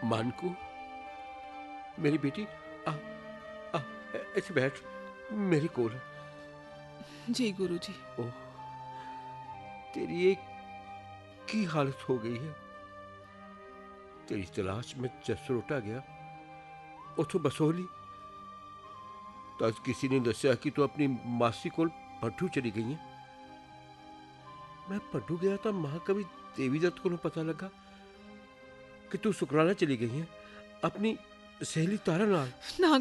मानकू, मेरी बेटी, आ आ ऐसे बैठ मेरे कोल। जी गुरुजी। ओह, तेरी ये की हालत हो गई है। तेरी तलाश में जसरोटा गया, उथों बसोली तो अज किसी ने दसिया कि तू अपनी मासी कोल पट्टू चली गई है। मैं पट्टू गया तो महाकवि देवी दत्त को पता लगा कि तू सुकराला चली गई है अपनी सहेली तारा नाल। ना